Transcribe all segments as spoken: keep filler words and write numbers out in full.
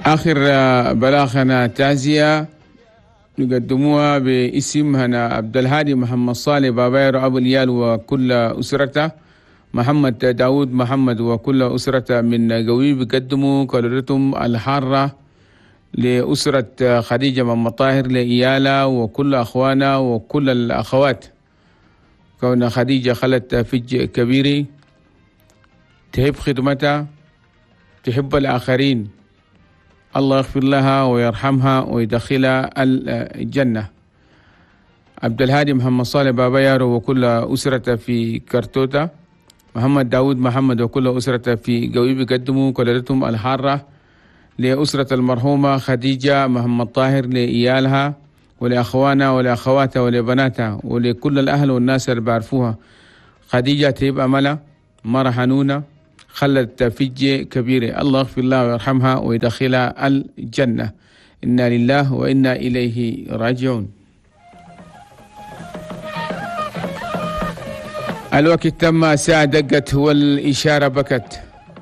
آخر بلاغنا تعزية نقدموها باسم هنا عبد الهادي محمد صالح باباير أبو اليال وكل أسرته، محمد داود محمد وكل أسرته من قوي بيقدموا كلورتهم الحارة لأسرة خديجة محمد طاهر لإيالها وكل أخوانا وكل الأخوات. كون خديجة خلت فج كبيري تحب خدمتها، تحب الآخرين، الله يغفر لها ويرحمها ويدخلها الجنة. عبد الهادي محمد صالح بابا يارو وكل أسرته في كرتوتا، محمد داود محمد وكل أسرته في قوي بيقدموا كلورتهم الحارة لأسرة المرحومة خديجة محمد طاهر لإيالها ولأخوانها ولأخواتها ولبناتها ولكل الأهل والناس اللي بعرفوها. خديجة تبقى أملة مرة حنونة خلت فجة كبيرة، الله يغفر لها ويرحمها ويدخلها الجنة. إنا لله وإنا إليه راجعون. الوقت تم، ساعة دقت والإشارة بكت،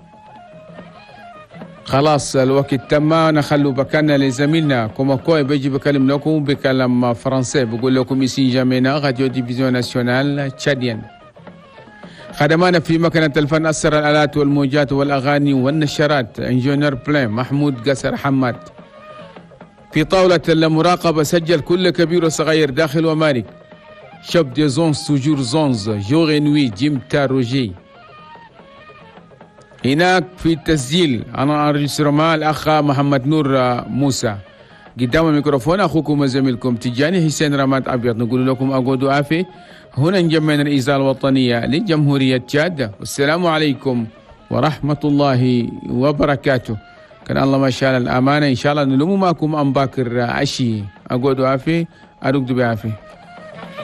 خلاص الوقت تم. نخلو بكنا لزميلنا كوما كوي بيجي بكلم لكم بكلام فرنسي، بقول لكم يسين جامينا راديو ديفيزيون ناسيونال تشاديان. خدمانا في مكنة الفن أسر الآلات والموجات والأغاني والنشرات انجونير بلين محمود قصر حماد. في طاولة المراقبة سجل كل كبير وصغير داخل ومارك، شوب دي زونز توجور زونز جور نوي جيم تاروجي. هناك في التسجيل أنا أرجسرما الأخ محمد نور موسى، قدام الميكروفون أخوكم وزميلكم تجاني حسين رماد أبيض. نقول لكم أقودوا عافي هنا نجمعنا الإذاعة الوطنية لجمهورية تشاد، والسلام عليكم ورحمة الله وبركاته. كان الله ما شاء الله الأمانة، إن شاء الله نلوم معكم أم باكر عشي. أقودوا عافي، أرقدوا بعافي.